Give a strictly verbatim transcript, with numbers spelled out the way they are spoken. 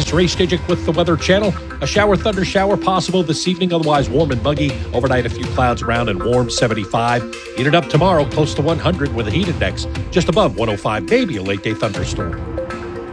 It's Ray Stijik with the Weather Channel. A shower, thunder shower possible this evening, otherwise warm and muggy. Overnight, a few clouds around and warm, seventy-five. Heated up tomorrow, close to one hundred with a heat index just above one oh five, maybe a late day thunderstorm.